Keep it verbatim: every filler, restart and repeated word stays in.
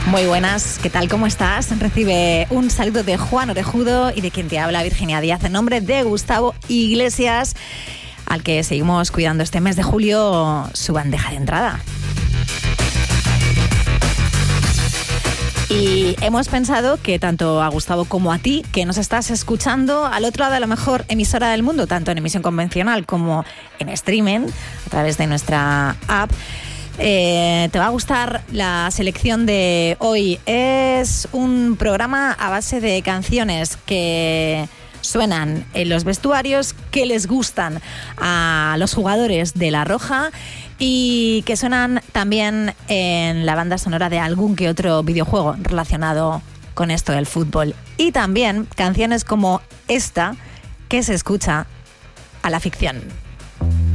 Muy buenas, ¿qué tal? ¿Cómo estás? Recibe un saludo de Juan Orejudo y de quien te habla Virginia Díaz en nombre de Gustavo Iglesias, al que seguimos cuidando este mes de julio su bandeja de entrada. Y hemos pensado que tanto a Gustavo como a ti, que nos estás escuchando al otro lado de la mejor emisora del mundo, tanto en emisión convencional como en streaming, a través de nuestra app, Eh, te va a gustar la selección de hoy. Es un programa a base de canciones que suenan en los vestuarios, que les gustan a los jugadores de La Roja y que suenan también en la banda sonora de algún que otro videojuego relacionado con esto del fútbol. Y también canciones como esta que se escucha a la ficción.